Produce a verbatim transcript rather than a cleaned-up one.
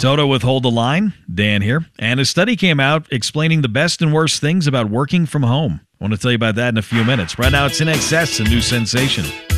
Toto with Hold the Line. Dan here. And a study came out explaining the best and worst things about working from home. I want to tell you about that in a few minutes. Right now, it's In Excess, a new sensation.